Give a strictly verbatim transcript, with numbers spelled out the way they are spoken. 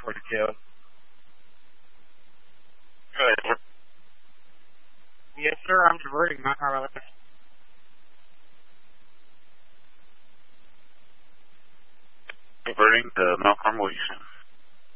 forty-two. Good. Yes, sir, I'm diverting my car. Diverting to Mount Carmel Eastern.